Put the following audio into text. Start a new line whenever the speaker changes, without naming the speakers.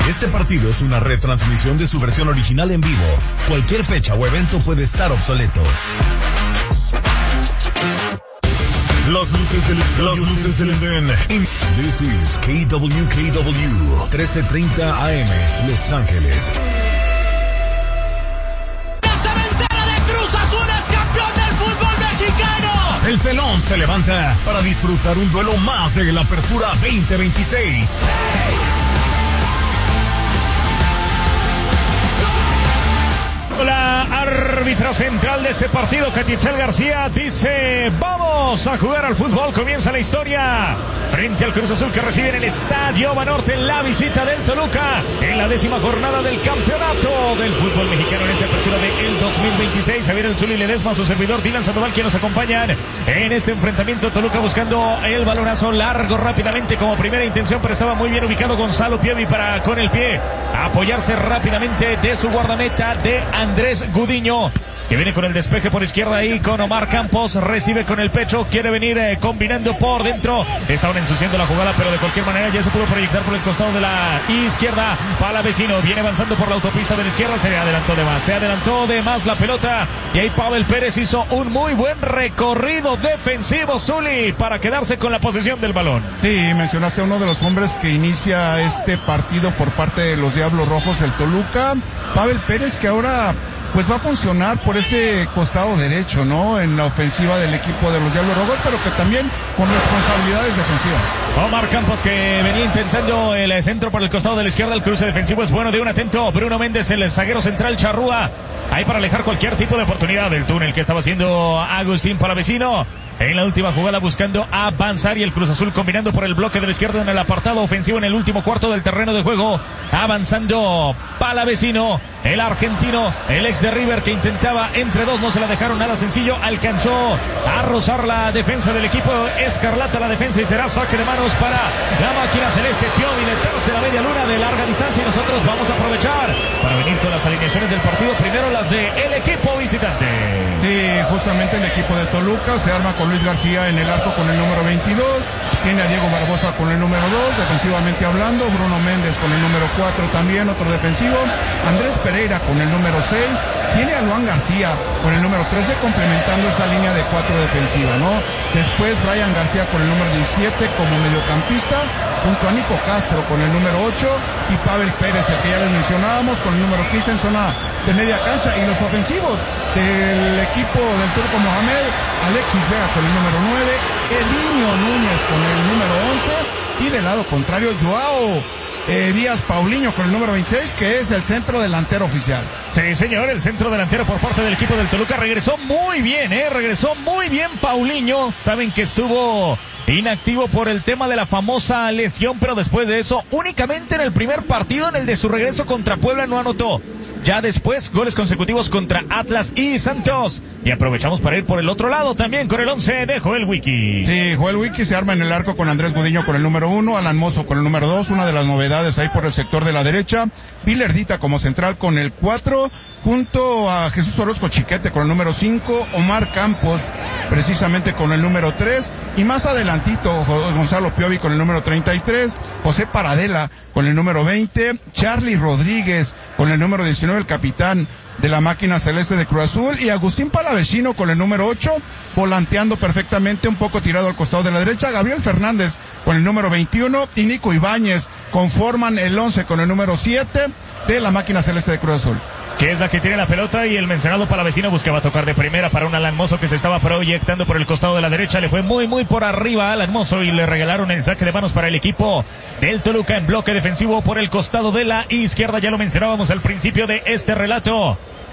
Este partido es una retransmisión de su versión original en vivo. Cualquier fecha o evento puede estar obsoleto. Las luces del estadio. This is KWKW 1330 AM, Los Ángeles.
¡Esa ventana de Cruz Azul es campeón del fútbol mexicano!
El telón se levanta para disfrutar un duelo más de la Apertura 2026.
La árbitra central de este partido, Catitzel García, dice: vamos a jugar al fútbol. Comienza la historia frente al Cruz Azul, que recibe en el Estadio Banorte la visita del Toluca en la 10ª jornada del campeonato del fútbol mexicano en esta apertura del 2026. Javier El Zuli Ledesma, su servidor Dylan Sandoval, quien nos acompañan en este enfrentamiento. Toluca buscando el balonazo largo rápidamente como primera intención, pero estaba muy bien ubicado Gonzalo Piovi para con el pie apoyarse rápidamente de su guardameta, de Andrés Gudiño, que viene con el despeje por izquierda ahí con Omar Campos, recibe con el pecho, quiere venir combinando por dentro, estaban ensuciando la jugada, pero de cualquier manera ya se pudo proyectar por el costado de la izquierda. Palavecino viene avanzando por la autopista de la izquierda, se adelantó de más la pelota, y ahí Pavel Pérez hizo un muy buen recorrido defensivo, Zuli, para quedarse con la posesión del balón.
Sí, mencionaste a uno de los hombres que inicia este partido por parte de los Diablos Rojos del Toluca, Pavel Pérez, que ahora pues va a funcionar por este costado derecho, ¿no? En la ofensiva del equipo de los Diablos Rojos, pero que también con responsabilidades defensivas.
Omar Campos, que venía intentando el centro por el costado de la izquierda. El cruce defensivo es bueno de un atento Bruno Méndez, el zaguero central Charrúa, ahí para alejar cualquier tipo de oportunidad del túnel que estaba haciendo Agustín Palavecino en la última jugada, buscando avanzar, y el Cruz Azul combinando por el bloque de la izquierda en el apartado ofensivo en el último cuarto del terreno de juego, avanzando Palavecino, el argentino, el ex de River, que intentaba entre dos, no se la dejaron nada sencillo, alcanzó a rozar la defensa del equipo escarlata, la defensa, y será saque de manos para la máquina celeste. Piovi le tercera media luna de larga distancia, y nosotros vamos a aprovechar para venir con las alineaciones del partido, primero las de el equipo visitante.
Sí, justamente el equipo de Toluca se arma con Luis García en el arco con el número 22, tiene a Diego Barbosa con el número 2, defensivamente hablando, Bruno Méndez con el número 4 también, otro defensivo, Andrés Pereira con el número 6, tiene a Luan García con el número 13, complementando esa línea de 4 defensiva, ¿no? Después Brian García con el número 17 como mediocampista, junto a Nico Castro con el número 8 y Pavel Pérez, el que ya les mencionábamos, con el número 15 en zona de media cancha. Y los ofensivos del equipo del Turco Mohamed, Alexis Vega con el número 9, Elinio Núñez con el número 11 y del lado contrario Joao Díaz Paulinho con el número 26, que es el centro delantero oficial.
Sí, señor, el centro delantero por parte del equipo del Toluca regresó muy bien, regresó muy bien Paulinho. Saben que estuvo inactivo por el tema de la famosa lesión, pero después de eso, únicamente en el primer partido, en el de su regreso contra Puebla, no anotó. Ya después, goles consecutivos contra Atlas y Santos. Y aprovechamos para ir por el otro lado también con el 11 de Joel Wiki.
Sí, Joel Wiki se arma en el arco con Andrés Gudiño con el número 1, Alan Mozo con el número 2, una de las novedades ahí por el sector de la derecha, Vilerdita como central con el 4, junto a Jesús Orozco Chiquete con el número 5, Omar Campos precisamente con el número 3, y más adelantito Gonzalo Piovi con el número 33, José Paradela con el número 20, Charly Rodríguez con el número 19, el capitán de la máquina celeste de Cruz Azul, y Agustín Palavecino con el número 8, volanteando perfectamente, un poco tirado al costado de la derecha, Gabriel Fernández con el número 21 y Nico Ibáñez conforman el 11 con el número 7 de la máquina celeste de Cruz Azul,
que es la que tiene la pelota, y el mencionado Palavecino buscaba tocar de primera para un Alan Mozo que se estaba proyectando por el costado de la derecha. Le fue muy por arriba a Alan Mozo y le regalaron el saque de manos para el equipo del Toluca en bloque defensivo por el costado de la izquierda. Ya lo mencionábamos al principio de este relato.